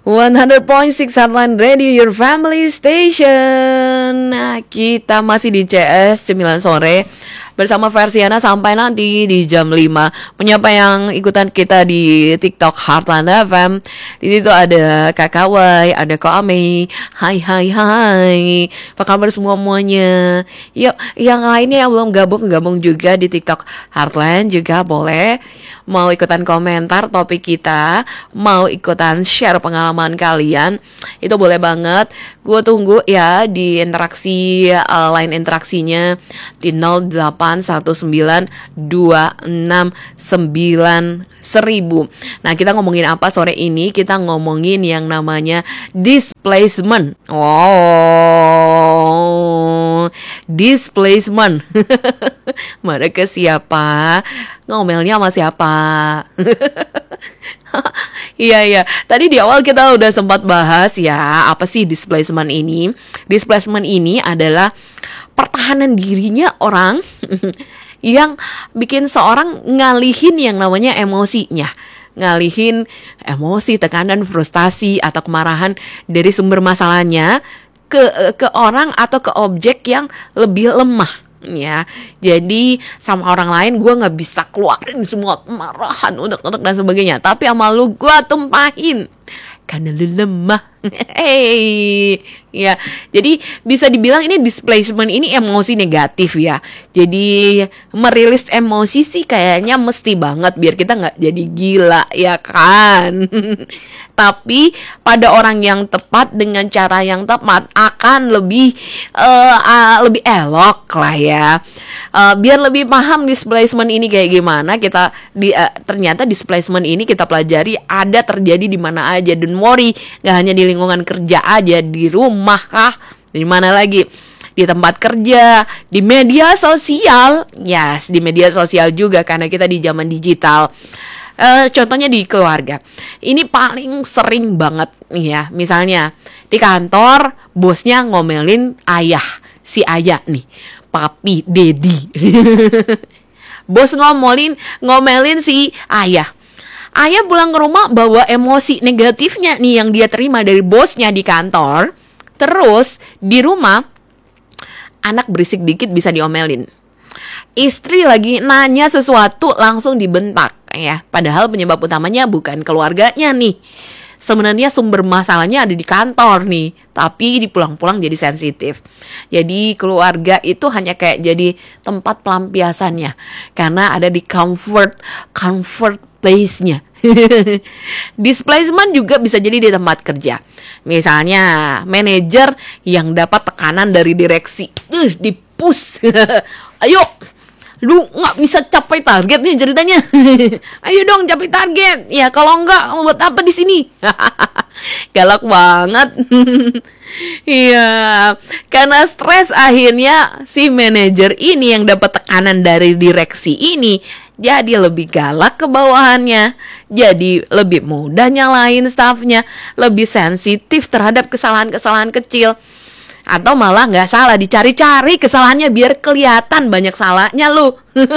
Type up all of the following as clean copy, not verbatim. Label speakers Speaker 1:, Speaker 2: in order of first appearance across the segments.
Speaker 1: 100.6 Heartline Radio, your family station. Nah, kita masih di CS 9 sore bersama Versiana sampai nanti di jam 5. Menyapa yang ikutan kita di TikTok Heartland FM. Di situ ada Kak Kawai, ada Ko Ame. Hai. Apa kabar semuanya? Yuk, yang lainnya yang belum gabung juga di TikTok Heartland juga boleh. Mau ikutan komentar topik kita, mau ikutan share pengalaman kalian, itu boleh banget. Gue tunggu ya di interaksi, line interaksinya di 0819269000. Nah, kita ngomongin apa sore ini? Kita ngomongin yang namanya displacement. Displacement. Mana ke siapa? Ngomelnya sama siapa? Iya. Tadi di awal kita udah sempat bahas ya, apa sih displacement ini? Displacement ini adalah pertahanan dirinya orang yang bikin seorang ngalihin yang namanya emosinya. Ngalihin emosi, tekanan, frustasi, atau kemarahan dari sumber masalahnya ke orang atau ke objek yang lebih lemah. Ya, jadi sama orang lain gue nggak bisa keluarin semua kemarahan, unek-unek dan sebagainya, tapi sama lu gue tumpahin karena lu lemah. Ya, jadi bisa dibilang ini displacement ini emosi negatif ya. Jadi merilis emosi sih kayaknya mesti banget biar kita nggak jadi gila ya kan. Tapi pada orang yang tepat dengan cara yang tepat akan lebih elok lah ya. Biar lebih paham displacement ini kayak gimana, kita ternyata displacement ini kita pelajari ada terjadi di mana aja. Don't worry, nggak hanya di lingkungan kerja aja, di rumah kah, di mana lagi, di tempat kerja, di media sosial. Yes, di media sosial juga karena kita di zaman digital. Contohnya di keluarga. Ini paling sering banget nih ya. Misalnya di kantor bosnya ngomelin ayah, si ayah nih, papi, dedi. Bos ngomelin si ayah. Ayah pulang ke rumah bawa emosi negatifnya nih yang dia terima dari bosnya di kantor. Terus di rumah anak berisik dikit bisa diomelin. Istri lagi nanya sesuatu langsung dibentak ya. Padahal penyebab utamanya bukan keluarganya nih. Sebenarnya sumber masalahnya ada di kantor nih, tapi di pulang-pulang jadi sensitif. Jadi keluarga itu hanya kayak jadi tempat pelampiasannya karena ada di comfort place-nya. Displacement juga bisa jadi di tempat kerja. Misalnya manajer yang dapat tekanan dari direksi, di-push. Ayo, lu nggak bisa capai target nih ceritanya. Ayo dong capai target. Ya kalau enggak buat apa di sini? Galak banget. Iya, karena stres akhirnya si manajer ini yang dapat tekanan dari direksi ini jadi lebih galak ke bawahannya, jadi lebih mudah nyalain stafnya, lebih sensitif terhadap kesalahan-kesalahan kecil. Atau malah nggak salah, dicari-cari kesalahannya biar kelihatan banyak salahnya lu.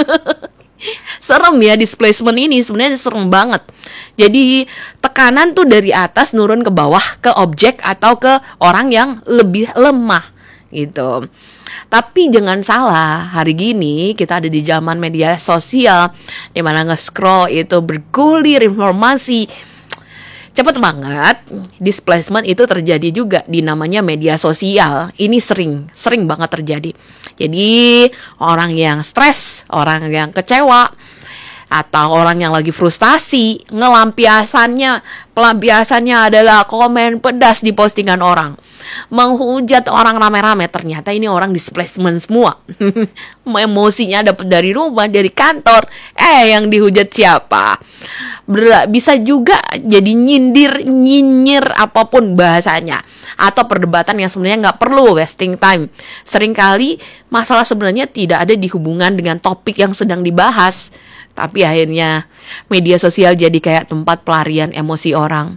Speaker 1: Serem ya displacement ini, sebenarnya serem banget. Jadi tekanan tuh dari atas nurun ke bawah, ke objek atau ke orang yang lebih lemah gitu. Tapi jangan salah, hari gini kita ada di zaman media sosial dimana nge-scroll itu bergulir informasi cepet banget. Displacement itu terjadi juga di namanya media sosial. Ini sering banget terjadi. Jadi orang yang stres, orang yang kecewa, atau orang yang lagi frustasi, pelampiasannya adalah komen pedas di postingan orang, menghujat orang rame-rame. Ternyata ini orang displacement semua. Emosinya dapat dari rumah, dari kantor. Yang dihujat siapa? Bisa juga jadi nyinyir apapun bahasanya, atau perdebatan yang sebenarnya nggak perlu wasting time. Seringkali masalah sebenarnya tidak ada di hubungan dengan topik yang sedang dibahas, tapi akhirnya media sosial jadi kayak tempat pelarian emosi orang.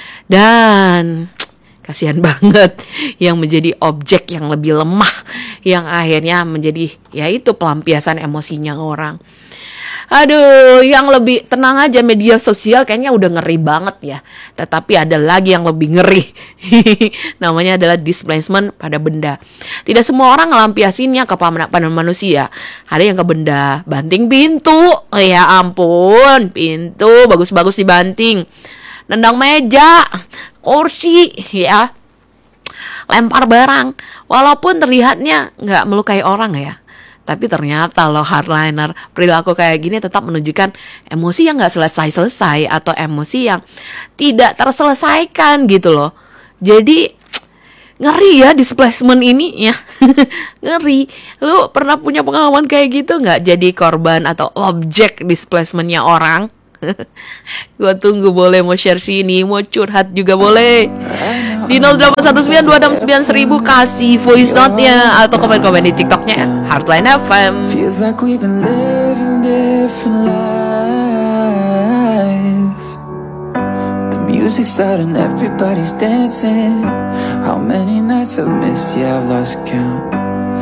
Speaker 1: Dan kasihan banget yang menjadi objek yang lebih lemah, yang akhirnya menjadi yaitu pelampiasan emosinya orang. Aduh, yang lebih tenang aja media sosial kayaknya udah ngeri banget ya. Tetapi ada lagi yang lebih ngeri. Namanya adalah displacement pada benda. Tidak semua orang ngelampiasinnya ke pada manusia. Ada yang ke benda, banting pintu. Oh ya ampun, pintu bagus-bagus dibanting. Nendang meja, kursi, ya. Lempar barang. Walaupun terlihatnya nggak melukai orang ya. Tapi ternyata loh hardliner, perilaku kayak gini tetap menunjukkan emosi yang gak selesai-selesai atau emosi yang tidak terselesaikan gitu loh. Jadi ngeri ya displacement ini ya. Ngeri. Lu pernah punya pengalaman kayak gitu gak? Jadi korban atau objek displacementnya orang? Gua tunggu, boleh mau share sini, mau curhat juga boleh. Di 0819269000 kasih voice note-nya atau komen-komen di TikTok-nya Heartline FM.
Speaker 2: Feels like we've been living different lives. The music's loud and everybody's dancing. How many nights I've missed, yeah, I've lost count.